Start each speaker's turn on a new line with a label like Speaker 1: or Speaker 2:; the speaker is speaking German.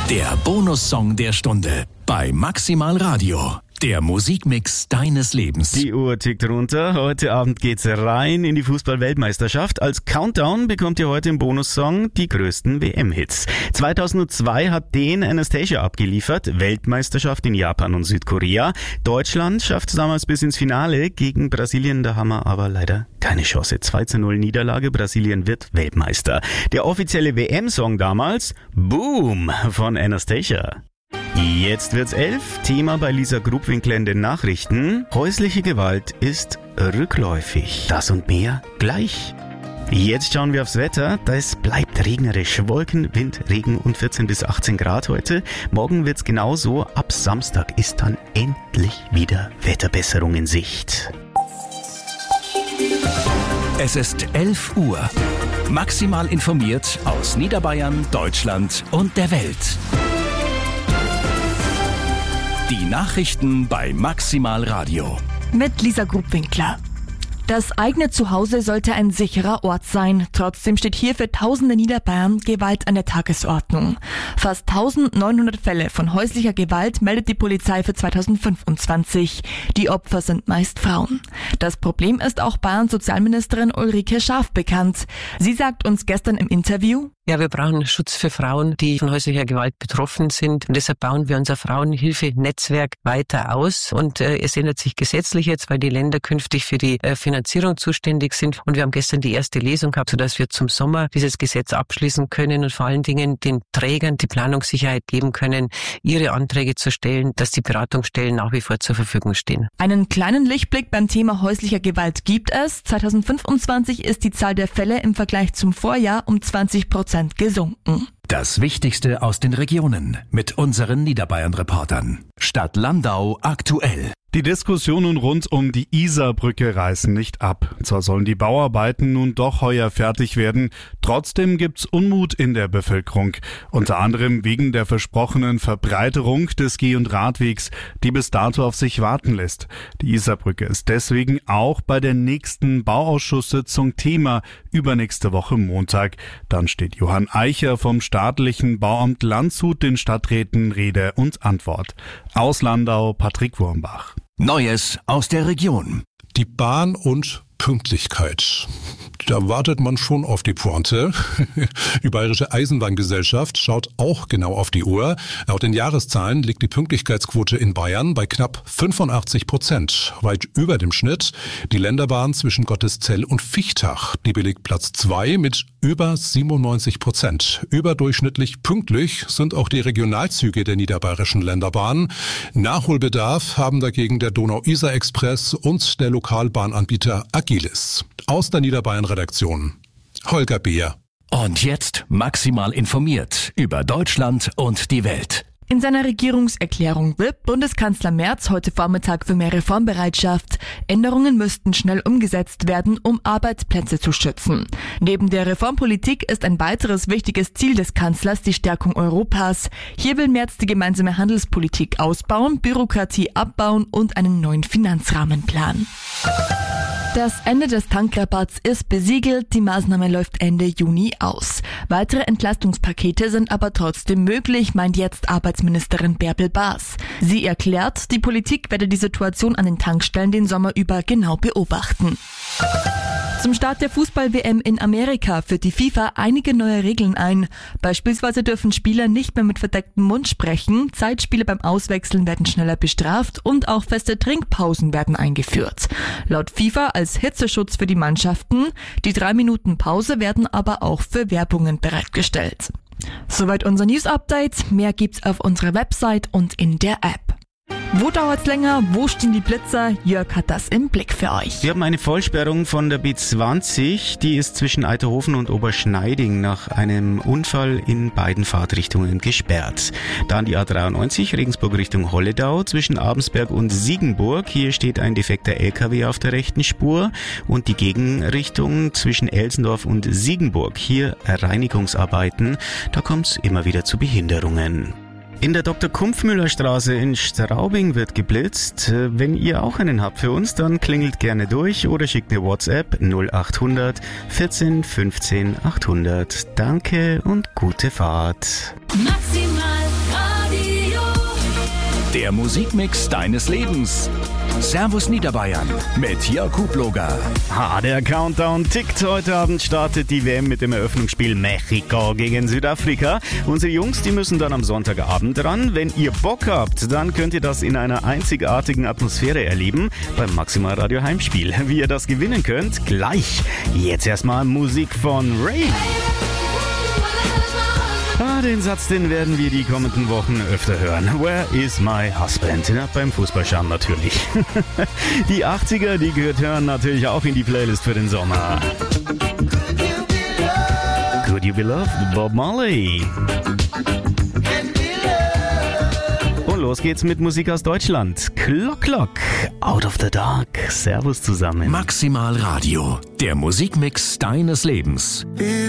Speaker 1: Der Bonussong der Stunde bei Maximal Radio. Der Musikmix deines Lebens.
Speaker 2: Die Uhr tickt runter. Heute Abend geht's rein in die Fußball-Weltmeisterschaft. Als Countdown bekommt ihr heute im Bonussong die größten WM-Hits. 2002 hat den Anastacia abgeliefert. Weltmeisterschaft in Japan und Südkorea. Deutschland schafft es damals bis ins Finale. Gegen Brasilien, da haben wir aber leider keine Chance. 2:0 Niederlage. Brasilien wird Weltmeister. Der offizielle WM-Song damals, Boom von Anastacia. Jetzt wird's 11. Thema bei Lisa Grubwinkler in den Nachrichten. Häusliche Gewalt ist rückläufig. Das und mehr gleich. Jetzt schauen wir aufs Wetter. Das bleibt regnerisch. Wolken, Wind, Regen und 14 bis 18 Grad heute. Morgen wird's genauso. Ab Samstag ist dann endlich wieder Wetterbesserung in Sicht.
Speaker 1: Es ist 11 Uhr. Maximal informiert aus Niederbayern, Deutschland und der Welt. Die Nachrichten bei Maximal Radio.
Speaker 3: Mit Lisa Grubwinkler. Das eigene Zuhause sollte ein sicherer Ort sein. Trotzdem steht hier für tausende Niederbayern Gewalt an der Tagesordnung. Fast 1900 Fälle von häuslicher Gewalt meldet die Polizei für 2025. Die Opfer sind meist Frauen. Das Problem ist auch Bayerns Sozialministerin Ulrike Schaaf bekannt. Sie sagt uns gestern im Interview:
Speaker 4: Ja, wir brauchen Schutz für Frauen, die von häuslicher Gewalt betroffen sind. Und deshalb bauen wir unser Frauenhilfenetzwerk weiter aus. Und es ändert sich gesetzlich jetzt, weil die Länder künftig für die Finanzierung zuständig sind. Und wir haben gestern die erste Lesung gehabt, sodass wir zum Sommer dieses Gesetz abschließen können und vor allen Dingen den Trägern die Planungssicherheit geben können, ihre Anträge zu stellen, dass die Beratungsstellen nach wie vor zur Verfügung stehen.
Speaker 3: Einen kleinen Lichtblick beim Thema häuslicher Gewalt gibt es. 2025 ist die Zahl der Fälle im Vergleich zum Vorjahr um 20% gesunken.
Speaker 1: Das Wichtigste aus den Regionen mit unseren Niederbayern-Reportern. Stadt Landau aktuell.
Speaker 5: Die Diskussionen rund um die Isarbrücke reißen nicht ab. Zwar sollen die Bauarbeiten nun doch heuer fertig werden, trotzdem gibt's Unmut in der Bevölkerung. Unter anderem wegen der versprochenen Verbreiterung des Geh- und Radwegs, die bis dato auf sich warten lässt. Die Isarbrücke ist deswegen auch bei der nächsten Bauausschusssitzung Thema, übernächste Woche Montag. Dann steht Johann Eicher vom staatlichen Bauamt Landshut den Stadträten Rede und Antwort. Aus Landau, Patrick Wurmbach.
Speaker 1: Neues aus der Region.
Speaker 6: Die Bahn und Pünktlichkeit. Da wartet man schon auf die Pointe. Die Bayerische Eisenbahngesellschaft schaut auch genau auf die Uhr. Laut den Jahreszahlen liegt die Pünktlichkeitsquote in Bayern bei knapp 85%, weit über dem Schnitt. Die Länderbahn zwischen Gotteszell und Vichtach, die belegt Platz 2 mit über 97%. Überdurchschnittlich pünktlich sind auch die Regionalzüge der niederbayerischen Länderbahn. Nachholbedarf haben dagegen der Donau-Isar-Express und der Lokalbahnanbieter Agilis. Aus der Niederbayern-Redaktion Holger Beer.
Speaker 1: Und jetzt maximal informiert über Deutschland und die Welt.
Speaker 3: In seiner Regierungserklärung wirbt Bundeskanzler Merz heute Vormittag für mehr Reformbereitschaft. Änderungen müssten schnell umgesetzt werden, um Arbeitsplätze zu schützen. Neben der Reformpolitik ist ein weiteres wichtiges Ziel des Kanzlers die Stärkung Europas. Hier will Merz die gemeinsame Handelspolitik ausbauen, Bürokratie abbauen und einen neuen Finanzrahmenplan. Das Ende des Tankrabatts ist besiegelt, die Maßnahme läuft Ende Juni aus. Weitere Entlastungspakete sind aber trotzdem möglich, meint jetzt Arbeitsministerin Bärbel Baas. Sie erklärt, die Politik werde die Situation an den Tankstellen den Sommer über genau beobachten. Zum Start der Fußball-WM in Amerika führt die FIFA einige neue Regeln ein. Beispielsweise dürfen Spieler nicht mehr mit verdecktem Mund sprechen, Zeitspiele beim Auswechseln werden schneller bestraft und auch feste Trinkpausen werden eingeführt. Laut FIFA als Hitzeschutz für die Mannschaften, die 3 Minuten Pause werden aber auch für Werbungen bereitgestellt. Soweit unser News-Update. Mehr gibt's auf unserer Website und in der App. Wo dauert's länger? Wo stehen die Blitzer? Jörg hat das im Blick für euch.
Speaker 2: Wir haben eine Vollsperrung von der B20, die ist zwischen Eiterhofen und Oberschneiding nach einem Unfall in beiden Fahrtrichtungen gesperrt. Dann die A93 Regensburg Richtung Holledau zwischen Abensberg und Siegenburg. Hier steht ein defekter LKW auf der rechten Spur und die Gegenrichtung zwischen Elsendorf und Siegenburg. Hier Reinigungsarbeiten, da kommt's immer wieder zu Behinderungen. In der Dr.-Kumpfmüller-Straße in Straubing wird geblitzt. Wenn ihr auch einen habt für uns, dann klingelt gerne durch oder schickt eine WhatsApp 0800 14 15 800. Danke und gute Fahrt.
Speaker 7: Maximal
Speaker 1: Der Musikmix deines Lebens. Servus Niederbayern mit Jörg Hubloger.
Speaker 2: Der Countdown tickt. Heute Abend startet die WM mit dem Eröffnungsspiel Mexiko gegen Südafrika. Unsere Jungs, die müssen dann am Sonntagabend ran. Wenn ihr Bock habt, dann könnt ihr das in einer einzigartigen Atmosphäre erleben beim Maximal Radio Heimspiel. Wie ihr das gewinnen könnt, gleich. Jetzt erstmal Musik von Ray. Den Satz, den werden wir die kommenden Wochen öfter hören. Where is my husband? Ja, beim Fußballscham natürlich. Die 80er, die gehören natürlich auch in die Playlist für den Sommer. Could You Be Loved? Bob Marley. Und los geht's mit Musik aus Deutschland. Clock Clock, Out of the Dark. Servus zusammen.
Speaker 1: Maximal Radio, der Musikmix deines Lebens.